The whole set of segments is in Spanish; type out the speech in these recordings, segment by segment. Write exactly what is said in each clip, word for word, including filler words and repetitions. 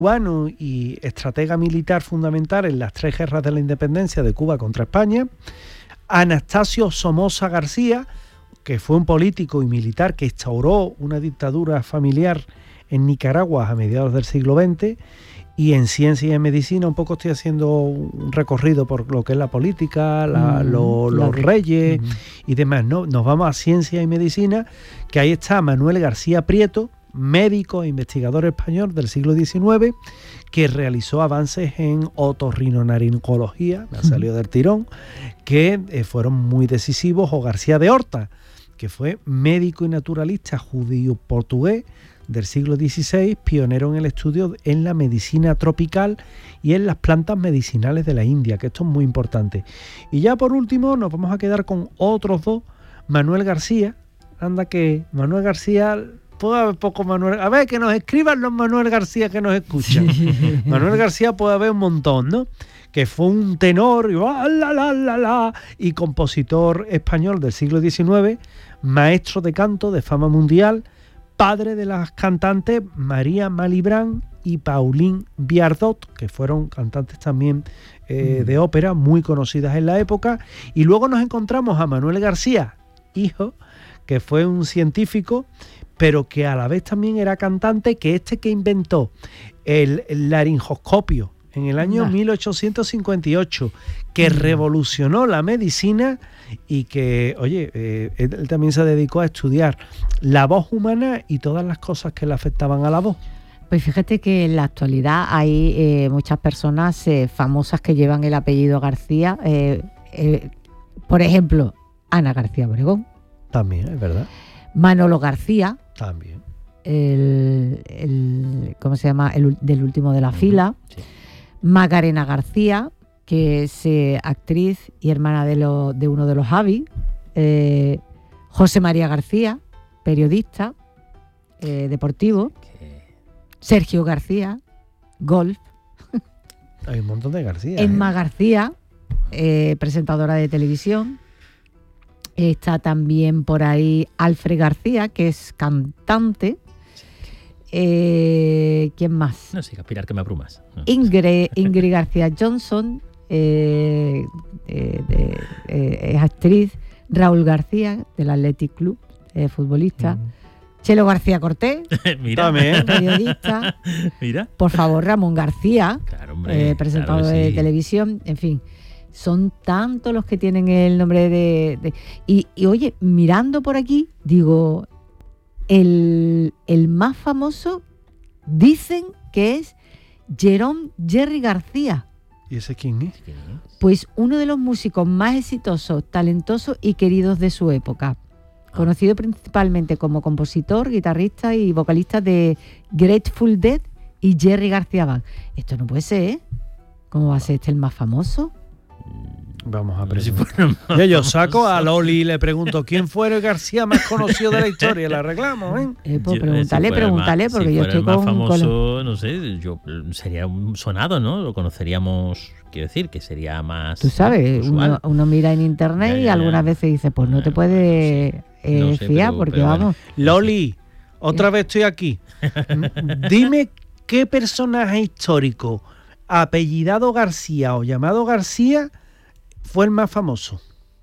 cubano y estratega militar fundamental en las tres guerras de la independencia de Cuba contra España. Anastasio Somoza García, que fue un político y militar que instauró una dictadura familiar en Nicaragua a mediados del siglo veinte. Y en ciencia y en medicina un poco estoy haciendo un recorrido por lo que es la política, la, mm, lo, los la, reyes mm. y demás, ¿no? Nos vamos a ciencia y medicina, que ahí está Manuel García Prieto, médico e investigador español del siglo diecinueve, que realizó avances en otorrinolaringología, me ha salido del tirón, que eh, fueron muy decisivos, o García de Horta, que fue médico y naturalista judío-portugués del siglo dieciséis, pionero en el estudio en la medicina tropical y en las plantas medicinales de la India, que esto es muy importante. Y ya por último nos vamos a quedar con otros dos. Manuel García, anda que Manuel García, puede haber poco Manuel, a ver, que nos escriban los Manuel García que nos escuchan. Sí. Manuel García puede haber un montón, ¿no? Que fue un tenor y, la, la, la, la, y compositor español del siglo diecinueve, maestro de canto de fama mundial, padre de las cantantes María Malibran y Pauline Viardot, que fueron cantantes también eh, mm. de ópera, muy conocidas en la época. Y luego nos encontramos a Manuel García, hijo, que fue un científico, pero que a la vez también era cantante, que este que inventó el, el laringoscopio en el año nah. mil ochocientos cincuenta y ocho, que mm. revolucionó la medicina y que, oye, eh, él también se dedicó a estudiar la voz humana y todas las cosas que le afectaban a la voz. Pues fíjate que en la actualidad hay eh, muchas personas eh, famosas que llevan el apellido García. Eh, eh, por ejemplo, Ana García Obregón. También, es verdad. Manolo García. También. El, el, ¿cómo se llama? El del último de la uh-huh. fila. Sí. Macarena García, que es eh, actriz y hermana de, lo, de uno de los Javi. Eh, José María García, periodista eh, deportivo. ¿Qué? Sergio García, golf. Hay un montón de García. Emma ¿eh? García, eh, presentadora de televisión. Está también por ahí Alfred García, que es cantante. Eh, ¿Quién más? No sigas, Pilar, que me abrumas. No. Ingrid, Ingrid García Johnson, eh, de, de, eh, es actriz. Raúl García, del Athletic Club, eh, futbolista. Mm. Chelo García Cortés, Mira. periodista. Mira. Por favor, Ramón García, claro, hombre, eh, presentador claro, de sí. televisión. En fin, son tantos los que tienen el nombre de... de y, y oye, mirando por aquí, digo, el, el más famoso dicen que es Jerome Jerry García. ¿Y ese quién es? Pues uno de los músicos más exitosos, talentosos y queridos de su época. Conocido principalmente como compositor, guitarrista y vocalista de Grateful Dead y Jerry García Band. Esto no puede ser, ¿eh? ¿Cómo va a ser este el más famoso? Vamos a preguntar. Yo, yo saco a Loli y le pregunto quién fue el García más conocido de la historia. La arreglamos, ¿eh? eh pues pregúntale, si pregúntale, más, porque si yo estoy el más con... famoso, con... no sé, yo sería un sonado, ¿no? Lo conoceríamos, quiero decir, que sería más... Tú sabes, uno, uno mira en internet ya, ya, ya. y algunas veces dice, pues no te puedes no sé. eh, no sé, fiar, pero, porque pero vamos... Bueno. Loli, otra vez estoy aquí. Dime qué personaje histórico apellidado García o llamado García fue el más famoso.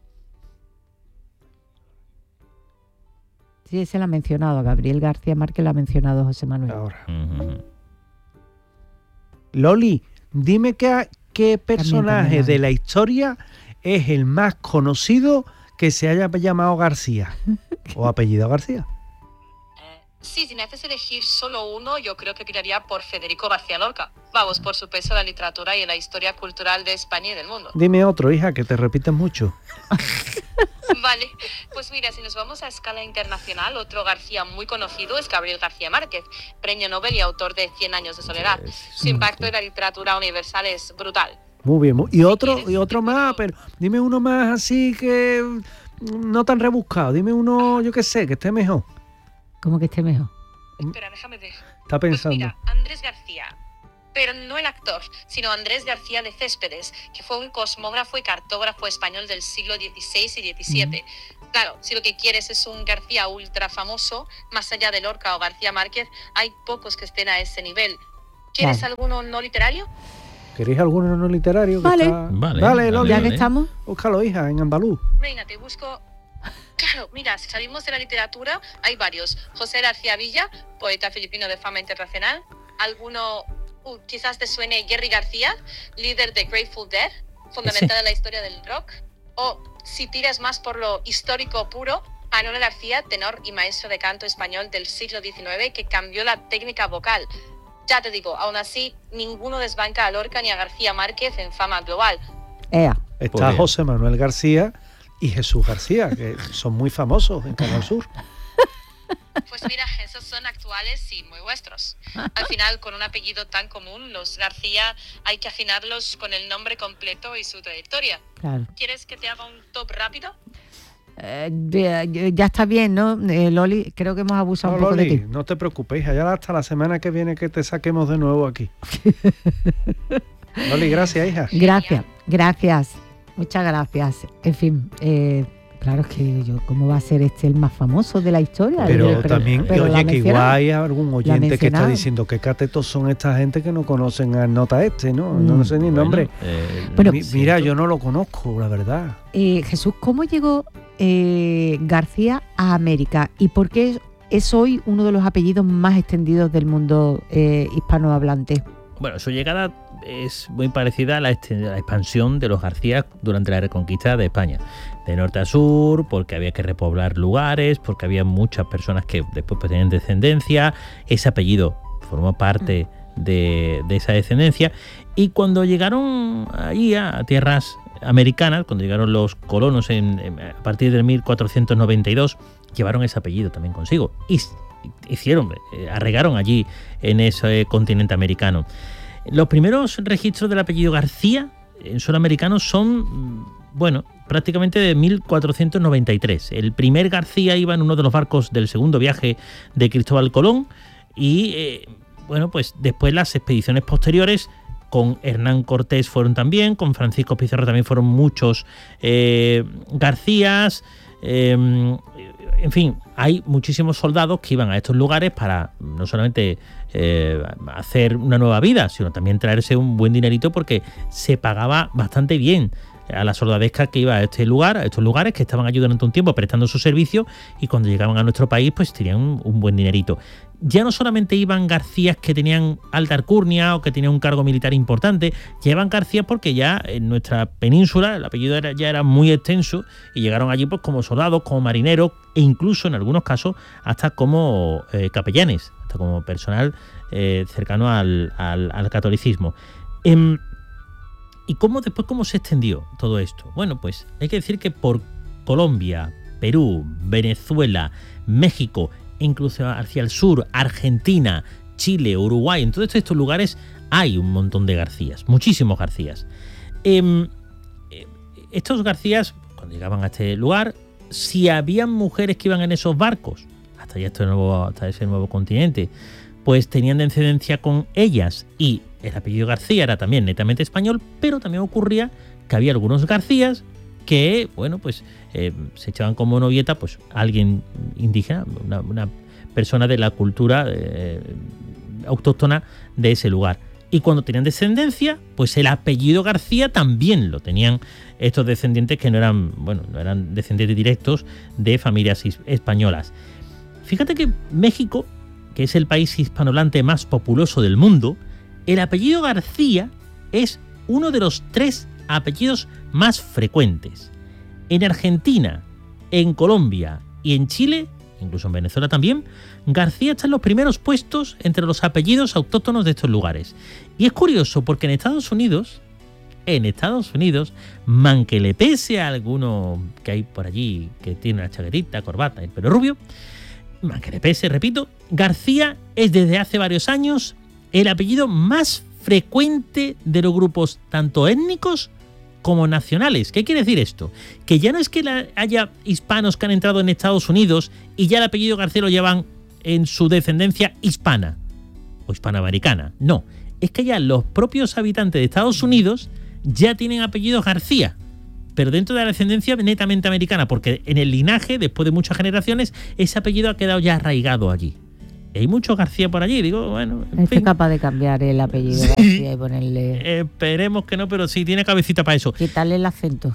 Sí, se lo ha mencionado. Gabriel García Márquez lo ha mencionado José Manuel. Ahora. Uh-huh. Loli, dime qué, qué personaje también, también, de la historia es el más conocido que se haya llamado García o apellido García. Sí, si necesitas elegir solo uno, yo creo que tiraría por Federico García Lorca. Vamos, por su peso en la literatura y en la historia cultural de España y del mundo. Dime otro, hija, que te repites mucho. Vale, pues mira, si nos vamos a escala internacional, otro García muy conocido es Gabriel García Márquez, premio Nobel y autor de Cien años de soledad. Su impacto en la literatura universal es brutal. Muy bien, y otro, y otro más, pero dime uno más así que no tan rebuscado, dime uno, yo qué sé, que esté mejor. ¿Cómo que esté mejor? Espera, déjame ver. Está pensando. Pues mira, Andrés García, pero no el actor, sino Andrés García de Céspedes, que fue un cosmógrafo y cartógrafo español del siglo dieciséis y diecisiete. Mm. Claro, si lo que quieres es un García ultra famoso, más allá de Lorca o García Márquez, hay pocos que estén a ese nivel. ¿Quieres Vale. alguno no literario? ¿Queréis alguno no literario? Que Vale. está- Vale, Dale, Loli. Ya vale. que estamos. Búscalo, hija, en andaluz. Venga, te busco. Claro, mira, si salimos de la literatura, hay varios. José García Villa, poeta filipino de fama internacional. Alguno, uh, quizás te suene Jerry García, líder de Grateful Dead, fundamental en la historia del rock. O, si tiras más por lo histórico puro, Manolo García, tenor y maestro de canto español del siglo diecinueve, que cambió la técnica vocal. Ya te digo, aún así, ninguno desbanca a Lorca ni a García Márquez en fama global. Ea. Está Pues bien. José Manuel García y Jesús García, que son muy famosos en Canal Sur. Pues mira, esos son actuales y muy vuestros. Al final, con un apellido tan común, los García hay que afinarlos con el nombre completo y su trayectoria. Claro. ¿Quieres que te haga un top rápido? Eh, ya, ya está bien, ¿no? Eh, Loli, creo que hemos abusado No, un poco Loli, de ti. no te preocupéis, allá hasta la semana que viene que te saquemos de nuevo aquí. Loli, gracias, hija. Gracias, gracias. Muchas gracias. En fin, eh, claro, es que yo, ¿cómo va a ser este el más famoso de la historia? Pero, también, pero la oye, que igual mencionaba. hay algún oyente que está mencionaba. diciendo que catetos son esta gente que no conocen al nota este, ¿no? No, Mm. sé ni el nombre. Bueno, eh, Bueno, Mi- sí, mira, esto- yo no lo conozco, la verdad. Eh, Jesús, ¿cómo llegó eh, García a América? ¿Y por qué es, es hoy uno de los apellidos más extendidos del mundo eh, hispanohablante? Bueno, su llegada es muy parecida a la, este- a la expansión de los García durante la reconquista de España. De norte a sur, porque había que repoblar lugares, porque había muchas personas que después pues, tenían descendencia. Ese apellido formó parte de, de esa descendencia. Y cuando llegaron ahí a tierras americanas, cuando llegaron los colonos en, en- a partir del mil cuatrocientos noventa y dos, llevaron ese apellido también consigo. Y hicieron, eh, arraigaron allí en ese continente americano. Los primeros registros del apellido García en suelo americano son, mm, bueno, prácticamente de mil cuatrocientos noventa y tres. El primer García iba en uno de los barcos del segundo viaje de Cristóbal Colón y, eh, bueno, pues después las expediciones posteriores con Hernán Cortés fueron también, con Francisco Pizarro también fueron muchos eh, Garcías. Eh, en fin, hay muchísimos soldados que iban a estos lugares para no solamente eh, hacer una nueva vida, sino también traerse un buen dinerito porque se pagaba bastante bien a la soldadesca que iba a este lugar, a estos lugares que estaban allí durante un tiempo prestando su servicio y cuando llegaban a nuestro país pues tenían un, un buen dinerito. Ya no solamente iban Garcías que tenían alta alcurnia o que tenían un cargo militar importante, ya iban Garcías porque ya en nuestra península el apellido era, ya era muy extenso y llegaron allí pues como soldados, como marineros e incluso en algunos casos hasta como eh, capellanes, hasta como personal eh, cercano al, al, al catolicismo. Eh, ¿Y cómo después cómo se extendió todo esto? Bueno, pues hay que decir que por Colombia, Perú, Venezuela, México, incluso hacia el sur, Argentina, Chile, Uruguay, en todos estos lugares hay un montón de Garcías, muchísimos Garcías. Eh, eh, estos Garcías, cuando llegaban a este lugar, si habían mujeres que iban en esos barcos, hasta, ya este nuevo, hasta ese nuevo continente, pues tenían descendencia con ellas y el apellido García era también netamente español, pero también ocurría que había algunos Garcías que, bueno, pues eh, se echaban como novieta pues alguien indígena, una, una persona de la cultura eh, autóctona de ese lugar. Y cuando tenían descendencia, pues el apellido García también lo tenían estos descendientes que no eran, bueno, no eran descendientes directos de familias españolas. Fíjate que México, que es el país hispanohablante más populoso del mundo, el apellido García es uno de los tres apellidos más frecuentes. En Argentina, en Colombia y en Chile, incluso en Venezuela también, García está en los primeros puestos entre los apellidos autóctonos de estos lugares. Y es curioso porque en Estados Unidos, en Estados Unidos, man que le pese a alguno que hay por allí que tiene una chaquetita, corbata y el pelo rubio, man que le pese, repito, García es desde hace varios años el apellido más frecuente de los grupos tanto étnicos como nacionales. ¿Qué quiere decir esto? Que ya no es que la, haya hispanos que han entrado en Estados Unidos y ya el apellido García lo llevan en su descendencia hispana o hispanoamericana. No, es que ya los propios habitantes de Estados Unidos ya tienen apellidos García, pero dentro de la descendencia netamente americana, porque en el linaje, después de muchas generaciones, ese apellido ha quedado ya arraigado allí. Y hay muchos García por allí, digo, bueno, en Este fin. es capaz de cambiar el apellido Sí. García y ponerle... Esperemos que no, pero sí tiene cabecita para eso. Quitarle el acento.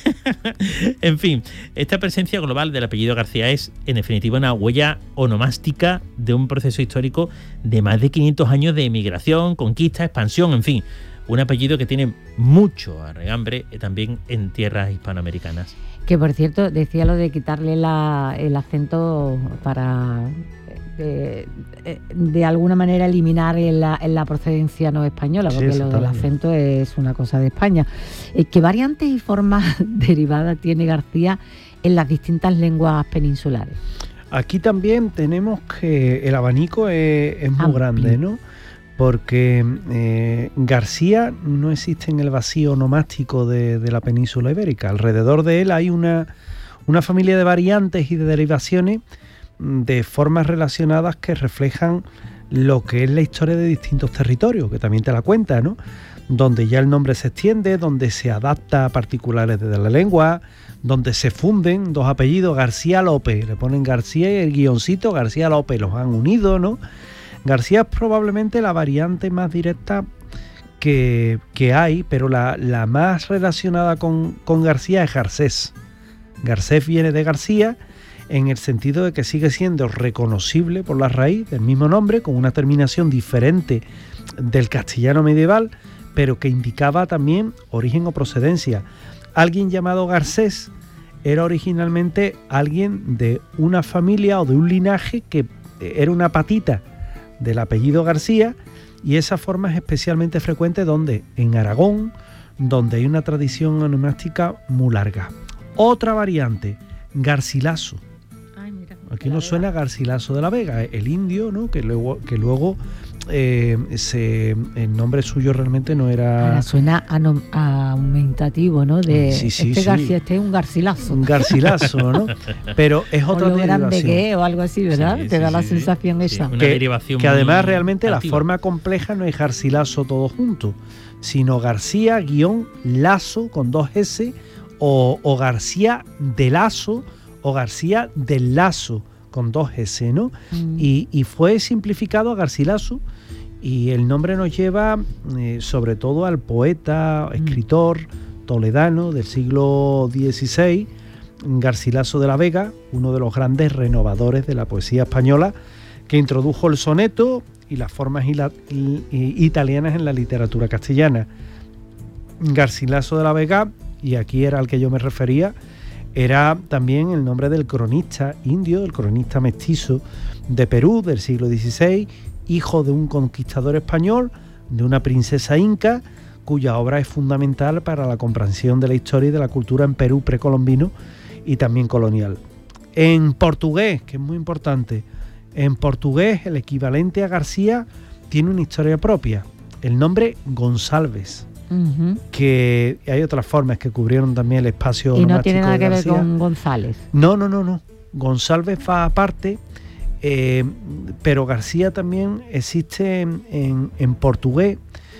En fin, esta presencia global del apellido García es, en definitiva, una huella onomástica de un proceso histórico de más de quinientos años de emigración, conquista, expansión, en fin. Un apellido que tiene mucho arraigambre eh, también en tierras hispanoamericanas. Que por cierto, decía lo de quitarle la, el acento para de, de alguna manera eliminar en la, en la procedencia no española, Sí, porque lo del exactamente. acento es una cosa de España. Eh, ¿Qué variantes y formas derivadas tiene García en las distintas lenguas peninsulares? Aquí también tenemos que el abanico es, es muy Amplio. grande, ¿no? Porque eh, García no existe en el vacío onomástico de, de la península ibérica. Alrededor de él hay una, una familia de variantes y de derivaciones de formas relacionadas que reflejan lo que es la historia de distintos territorios, que también te la cuenta, ¿no? Donde ya el nombre se extiende, donde se adapta a particulares de la lengua, donde se funden dos apellidos, García López, le ponen García y el guioncito García López, los han unido, ¿no? García es probablemente la variante más directa que, que hay, pero la, la más relacionada con, con García es Garcés. Garcés viene de García en el sentido de que sigue siendo reconocible por la raíz del mismo nombre, con una terminación diferente del castellano medieval, pero que indicaba también origen o procedencia. Alguien llamado Garcés era originalmente alguien de una familia o de un linaje que era una patita del apellido García, y esa forma es especialmente frecuente donde en Aragón, donde hay una tradición onomástica muy larga. Otra variante, Garcilaso. Aquí nos suena Garcilaso de la Vega, el indio, ¿no? Que luego, que luego eh, se, el nombre suyo realmente no era... Ahora suena anom- aumentativo, ¿no? De Sí, sí, este sí. García, este es un Garcilazo. un Garcilaso, ¿no? Pero es O otra lo grande derivación. que es, o algo así, ¿verdad? Sí, Te sí, da la sí, sensación sí. esa. Una que, derivación que además muy realmente la antigua. forma compleja no es Garcilaso todo junto, sino García guión Lazo con dos S, o, o García de Lazo o García del Lazo con dos S, ¿no? Mm. Y, y fue simplificado a Garcilaso, y el nombre nos lleva eh, sobre todo al poeta, escritor toledano del siglo dieciséis, Garcilaso de la Vega, uno de los grandes renovadores de la poesía española, que introdujo el soneto y las formas ila- i- i- italianas en la literatura castellana. Garcilaso de la Vega, y aquí era al que yo me refería, era también el nombre del cronista indio, el cronista mestizo de Perú del siglo dieciséis, hijo de un conquistador español, de una princesa inca, cuya obra es fundamental para la comprensión de la historia y de la cultura en Perú precolombino y también colonial. En portugués, que es muy importante, en portugués el equivalente a García tiene una historia propia, el nombre Gonçalves, Ujú. que hay otras formas que cubrieron también el espacio Y no tiene onomástico nada de que ver García. con González. No, no, no, no. Gonçalves va aparte, eh, pero García también existe en, en- en portugués,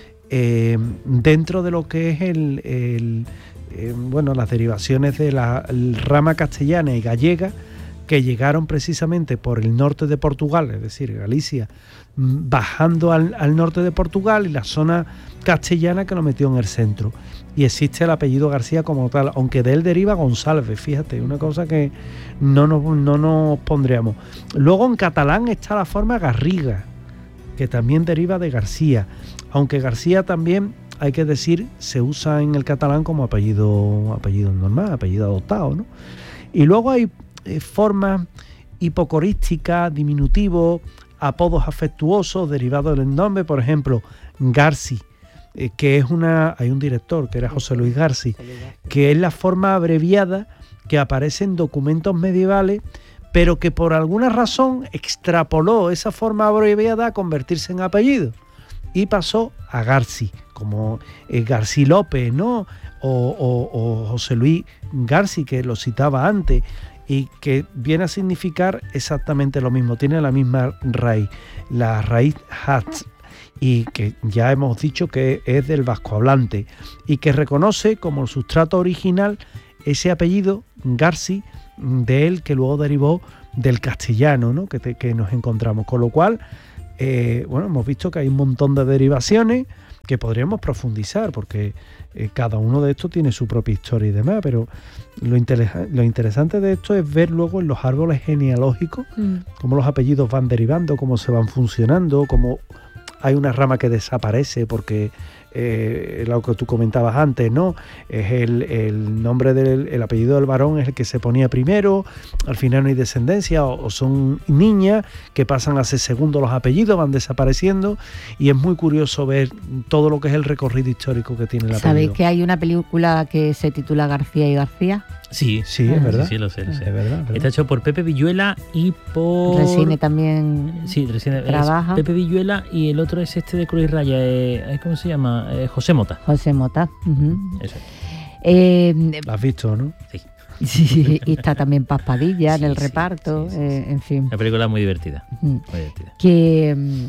eh, dentro de lo que es el, el, eh, bueno, las derivaciones de la el rama castellana y gallega, que llegaron precisamente por el norte de Portugal, es decir, Galicia, mm, bajando al, al norte de Portugal, y la zona castellana que lo metió en el centro. Y existe el apellido García como tal, aunque de él deriva Gonçalves, fíjate, una cosa que no nos, no nos pondríamos. Luego en catalán está la forma Garriga, que también deriva de García, aunque García también, hay que decir, se usa en el catalán como apellido, apellido normal, apellido adoptado, ¿no? Y luego hay eh, formas hipocorísticas, diminutivos, apodos afectuosos derivados del nombre, por ejemplo, Garci, eh, que es una, hay un director que era José Luis Garci, que es la forma abreviada que aparece en documentos medievales, pero que por alguna razón extrapoló esa forma abreviada a convertirse en apellido y pasó a Garci, como eh, Garcí López, ¿no? O, o- o José Luis Garci, que lo citaba antes, y que viene a significar exactamente lo mismo, tiene la misma raíz, la raíz hat, y que ya hemos dicho que es del vascohablante, y que reconoce como sustrato original ese apellido Garci, de él que luego derivó del castellano, ¿no? que, te, que nos encontramos. Con lo cual, eh, bueno, hemos visto que hay un montón de derivaciones que podríamos profundizar, porque eh, cada uno de estos tiene su propia historia y demás, pero lo, inter- lo interesante de esto es ver luego en los árboles genealógicos mm. cómo los apellidos van derivando, cómo se van funcionando, cómo hay una rama que desaparece porque eh, lo que tú comentabas antes, ¿no? Es el, el nombre del el apellido del varón es el que se ponía primero, al final no hay descendencia, o, o son niñas que pasan a ser segundo los apellidos, van desapareciendo, y es muy curioso ver todo lo que es el recorrido histórico que tiene el apellido. ¿Sabéis que hay una película que se titula García y García? Sí, sí, es verdad. Sí, sí, lo sé, lo sé. Es verdad, verdad. Está hecho por Pepe Villuela y por... Resine también sí, Resine, trabaja. Pepe Villuela, y el otro es este de Cruz y Raya, eh, ¿cómo se llama? Eh, José Mota. José Mota. Uh-huh. Eso. Eh, ¿Lo has visto, no? Sí. Sí, y está también Paspadilla sí, en el sí, reparto, sí, sí, eh, sí. en fin. La película es muy divertida. Uh-huh. Muy divertida. Que um,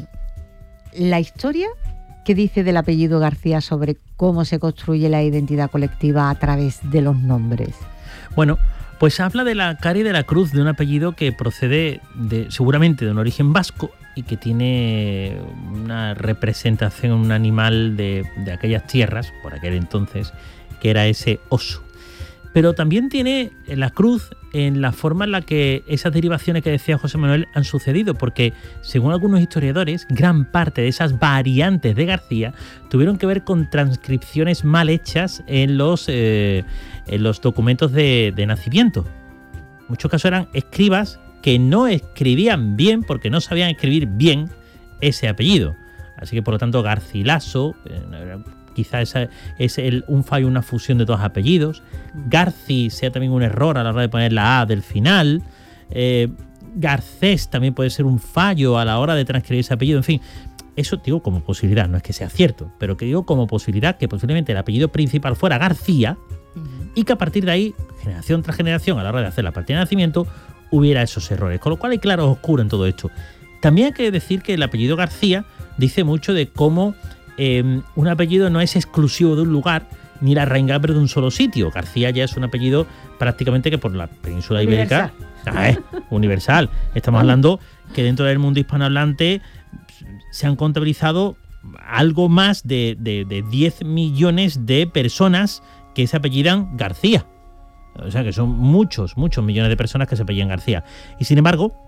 la historia que dice del apellido García sobre cómo se construye la identidad colectiva a través de los nombres. Bueno, pues habla de la cara y de la cruz de un apellido que procede de, seguramente de un origen vasco y que tiene una representación, un animal de, de aquellas tierras, por aquel entonces, que era ese oso. Pero también tiene la cruz en la forma en la que esas derivaciones que decía José Manuel han sucedido, porque según algunos historiadores, gran parte de esas variantes de García tuvieron que ver con transcripciones mal hechas en los, eh, en los documentos de, de nacimiento. En muchos casos eran escribas que no escribían bien porque no sabían escribir bien ese apellido. Así que por lo tanto Garcilaso, eh, quizá esa es el, un fallo, una fusión de dos apellidos. Garci sea también un error a la hora de poner la A del final. Eh, Garcés también puede ser un fallo a la hora de transcribir ese apellido. En fin, eso digo como posibilidad, no es que sea cierto, pero que digo como posibilidad que posiblemente el apellido principal fuera García uh-huh. y que a partir de ahí, generación tras generación, a la hora de hacer la partida de nacimiento, hubiera esos errores. Con lo cual hay claro oscuro en todo esto. También hay que decir que el apellido García dice mucho de cómo Eh, un apellido no es exclusivo de un lugar ni la reingambre de un solo sitio. García ya es un apellido prácticamente que por la península ibérica ah, eh, universal. Estamos hablando que dentro del mundo hispanohablante se han contabilizado algo más de, de, de diez millones de personas que se apellidan García. O sea que son muchos, muchos millones de personas que se apellidan García. Y sin embargo,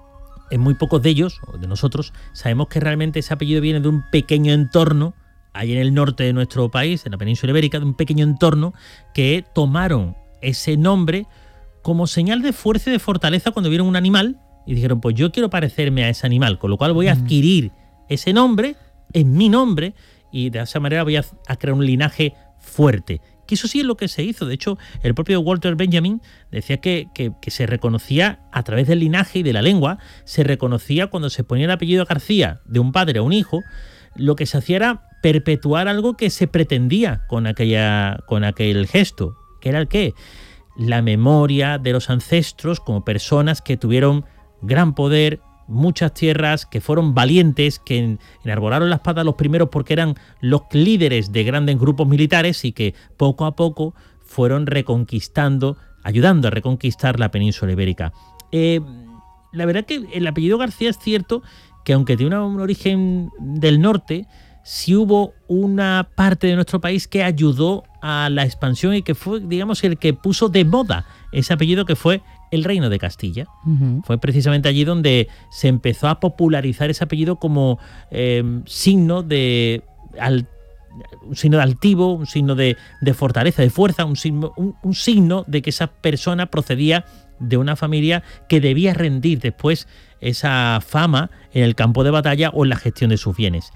en muy pocos de ellos, o de nosotros, sabemos que realmente ese apellido viene de un pequeño entorno, ahí en el norte de nuestro país, en la península ibérica, de un pequeño entorno que tomaron ese nombre como señal de fuerza y de fortaleza cuando vieron un animal y dijeron, pues yo quiero parecerme a ese animal, con lo cual voy a adquirir ese nombre, es mi nombre, y de esa manera voy a, a crear un linaje fuerte. Que eso sí es lo que se hizo. De hecho, el propio Walter Benjamin decía que, que, que se reconocía a través del linaje y de la lengua, se reconocía cuando se ponía el apellido García de un padre a un hijo, lo que se hacía era perpetuar algo que se pretendía con, aquella, con aquel gesto, que era el qué, la memoria de los ancestros como personas que tuvieron gran poder, muchas tierras, que fueron valientes, que enarbolaron la espada los primeros porque eran los líderes de grandes grupos militares y que poco a poco fueron reconquistando, ayudando a reconquistar la península ibérica. Eh, la verdad que el apellido García es cierto que aunque tiene una, un origen del norte, sí hubo una parte de nuestro país que ayudó a la expansión y que fue, digamos, el que puso de moda ese apellido, que fue el Reino de Castilla. Uh-huh. Fue precisamente allí donde se empezó a popularizar ese apellido como eh, signo de al, un signo de altivo, un signo de, de fortaleza, de fuerza, un signo, un, un signo de que esa persona procedía de una familia que debía rendir después esa fama en el campo de batalla o en la gestión de sus bienes.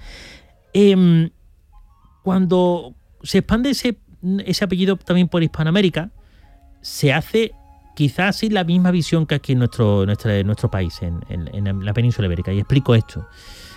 Eh, cuando se expande ese, ese apellido también por Hispanoamérica, se hace quizás sí la misma visión que aquí en nuestro, nuestro, nuestro país, en, en, en la península ibérica. Y explico esto.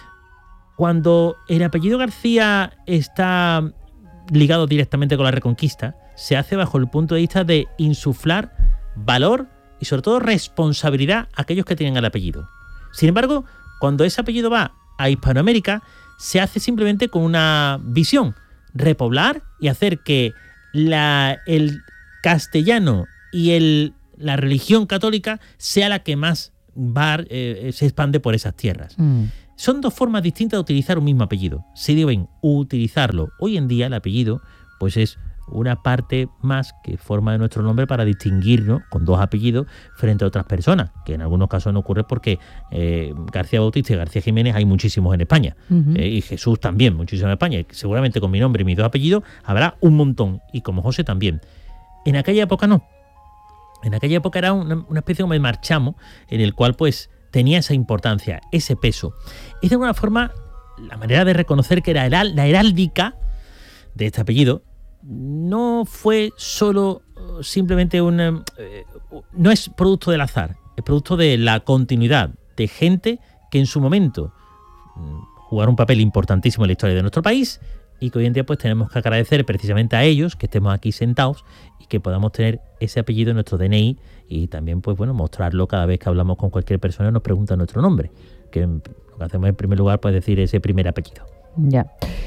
Cuando el apellido García está ligado directamente con la Reconquista, se hace bajo el punto de vista de insuflar valor y sobre todo responsabilidad a aquellos que tienen el apellido. Sin embargo, cuando ese apellido va a Hispanoamérica, se hace simplemente con una visión: repoblar y hacer que la, el castellano y el la religión católica sea la que más va, eh, se expande por esas tierras. Mm. Son dos formas distintas de utilizar un mismo apellido. Si deben utilizarlo hoy en día, el apellido pues es una parte más que forma de nuestro nombre para distinguirnos con dos apellidos frente a otras personas, que en algunos casos no ocurre porque eh, García Bautista y García Jiménez hay muchísimos en España, uh-huh. eh, y Jesús también, muchísimos en España, y seguramente con mi nombre y mis dos apellidos habrá un montón, y como José también. En aquella época no. En aquella época era una, una especie como de marchamo en el cual pues tenía esa importancia, ese peso. Es de alguna forma la manera de reconocer que era la heráldica de este apellido. No fue solo simplemente una... Eh, no es producto del azar, es producto de la continuidad de gente que en su momento jugaron un papel importantísimo en la historia de nuestro país y que hoy en día pues tenemos que agradecer precisamente a ellos que estemos aquí sentados y que podamos tener ese apellido en nuestro D N I y también pues bueno mostrarlo cada vez que hablamos con cualquier persona y nos pregunta nuestro nombre, que lo que hacemos en primer lugar pues decir ese primer apellido. Ya.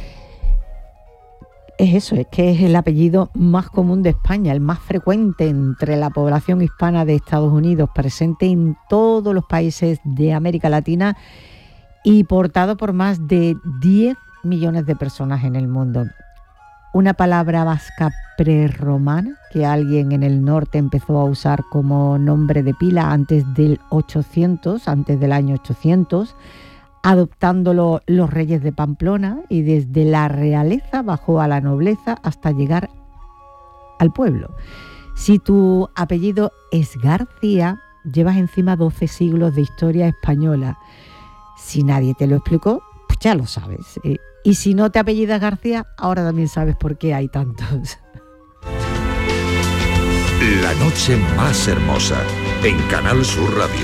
Es eso, es que es el apellido más común de España, el más frecuente entre la población hispana de Estados Unidos, presente en todos los países de América Latina y portado por más de diez millones de personas en el mundo. Una palabra vasca prerromana que alguien en el norte empezó a usar como nombre de pila antes del ochocientos, antes del año ochocientos, adoptándolo los reyes de Pamplona y desde la realeza bajó a la nobleza hasta llegar al pueblo. Si tu apellido es García, llevas encima doce siglos de historia española. Si nadie te lo explicó, pues ya lo sabes. Y si no te apellidas García, ahora también sabes por qué hay tantos. La noche más hermosa en Canal Sur Radio.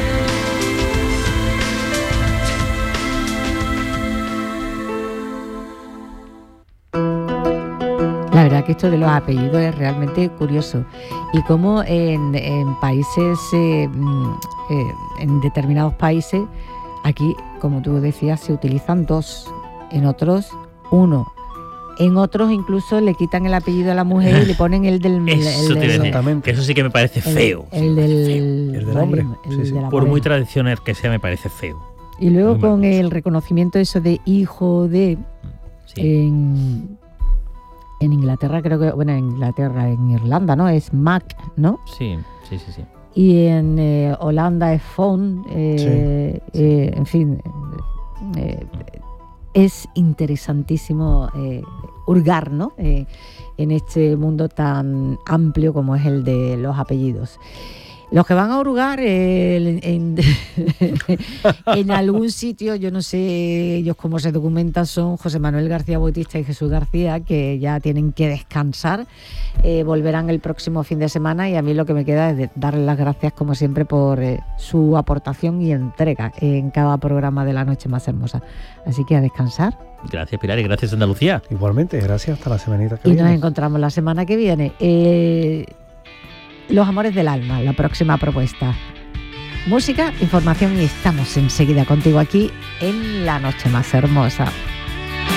La verdad que esto de los apellidos es realmente curioso y cómo en, en países, eh, eh, en determinados países, aquí, como tú decías, se utilizan dos, en otros uno, en otros incluso le quitan el apellido a la mujer y le ponen el del... Eso, el, el, el, exactamente. Eso sí que me parece feo. El, el del, el del hombre. El Sí, sí. de la Por pareja. muy tradicional que sea, me parece feo. Y luego Muy con mal. el reconocimiento eso de hijo de... Sí. En, en Inglaterra creo que, bueno, en Inglaterra, en Irlanda, ¿no? Es Mac, ¿no? Sí, sí, sí, sí. Y en eh, Holanda es Phone, eh, Sí, sí. eh, en fin, eh, es interesantísimo eh, hurgar, ¿no? Eh, en este mundo tan amplio como es el de los apellidos. Los que van a hurgar eh, en, en algún sitio, yo no sé ellos cómo se documentan, son José Manuel García Bautista y Jesús García, que ya tienen que descansar, eh, volverán el próximo fin de semana y a mí lo que me queda es de darles las gracias como siempre por eh, su aportación y entrega en cada programa de La Noche Más Hermosa. Así que a descansar. Gracias, Pilar, y gracias, Andalucía. Igualmente, gracias, hasta la semanita que Y viene. nos encontramos la semana que viene. Eh, Los Amores del Alma, la próxima propuesta. Música, información y estamos enseguida contigo aquí en La Noche Más Hermosa.